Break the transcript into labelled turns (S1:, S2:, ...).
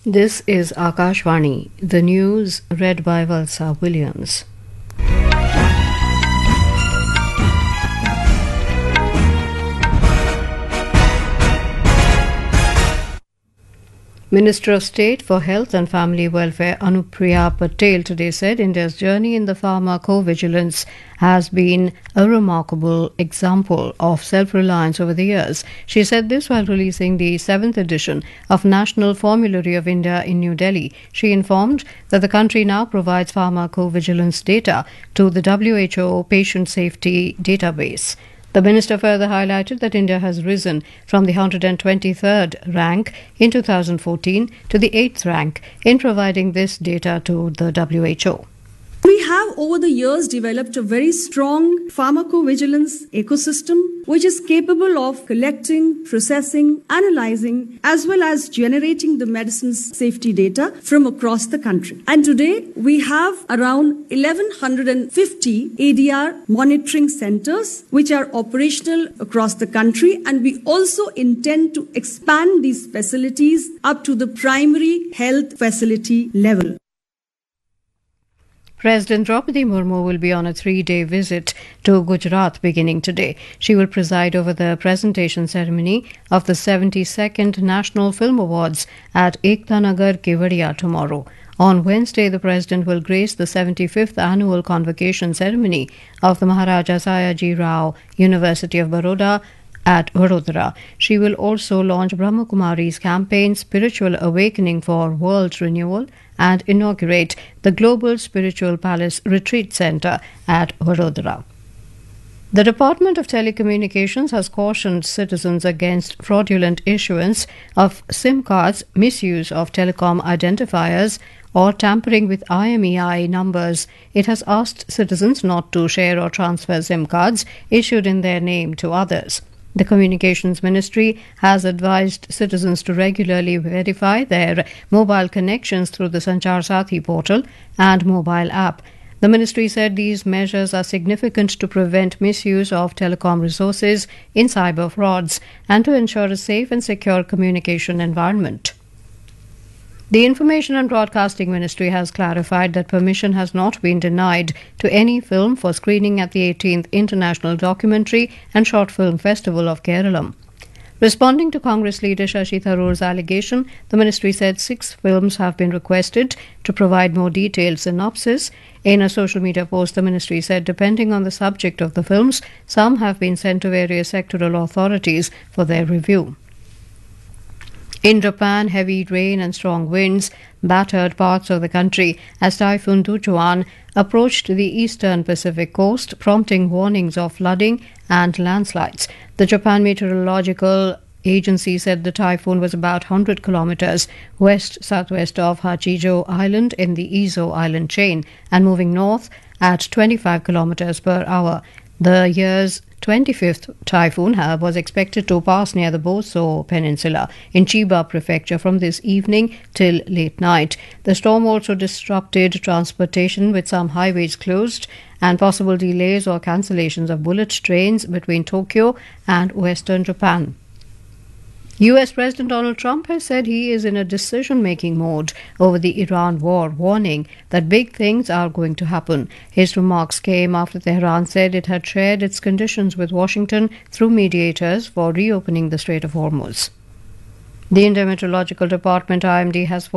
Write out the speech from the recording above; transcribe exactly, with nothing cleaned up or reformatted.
S1: This is Akashvani, the news read by Valsa Williams. Minister of State for Health and Family Welfare Anupriya Patel today said India's journey in the pharmacovigilance has been a remarkable example of self-reliance over the years. She said this while releasing the seventh edition of National Formulary of India in New Delhi. She informed that the country now provides pharmacovigilance data to the W H O Patient Safety Database. The minister further highlighted that India has risen from the one hundred twenty-third rank in two thousand fourteen to the eighth rank in providing this data to the W H O.
S2: We have over the years developed a very strong pharmacovigilance ecosystem which is capable of collecting, processing, analyzing as well as generating the medicine's safety data from across the country. And today we have around eleven fifty A D R monitoring centers which are operational across the country, and we also intend to expand these facilities up to the primary health facility level.
S1: President Draupadi Murmu will be on a three-day visit to Gujarat beginning today. She will preside over the presentation ceremony of the seventy-second National Film Awards at Ekta Nagar, Kevadia tomorrow. On Wednesday, the President will grace the seventy-fifth annual convocation ceremony of the Maharaja Sayaji Rao University of Baroda at Vadodara. She will also launch Brahma Kumari's campaign Spiritual Awakening for World Renewal and inaugurate the Global Spiritual Palace Retreat Centre at Vadodara. The Department of Telecommunications has cautioned citizens against fraudulent issuance of SIM cards, misuse of telecom identifiers, or tampering with I M E I numbers. It has asked citizens not to share or transfer SIM cards issued in their name to others. The Communications Ministry has advised citizens to regularly verify their mobile connections through the Sanchar Sathi portal and mobile app. The ministry said these measures are significant to prevent misuse of telecom resources in cyber frauds and to ensure a safe and secure communication environment. The Information and Broadcasting Ministry has clarified that permission has not been denied to any film for screening at the eighteenth International Documentary and Short Film Festival of Kerala. Responding to Congress leader Shashi Tharoor's allegation, the ministry said six films have been requested to provide more detailed synopsis. In a social media post, the ministry said depending on the subject of the films, some have been sent to various sectoral authorities for their review. In Japan, heavy rain and strong winds battered parts of the country as Typhoon Duchuan approached the eastern Pacific coast, prompting warnings of flooding and landslides. The Japan Meteorological Agency said the typhoon was about one hundred kilometers west-southwest of Hachijo Island in the Izo Island chain and moving north at twenty-five kilometers per hour. The year's twenty-fifth typhoon was expected to pass near the Boso Peninsula in Chiba Prefecture from this evening till late night. The storm also disrupted transportation with some highways closed and possible delays or cancellations of bullet trains between Tokyo and western Japan. U S President Donald Trump has said he is in a decision-making mode over the Iran war, warning that big things are going to happen. His remarks came after Tehran said it had shared its conditions with Washington through mediators for reopening the Strait of Hormuz. The Indian Meteorological Department I M D has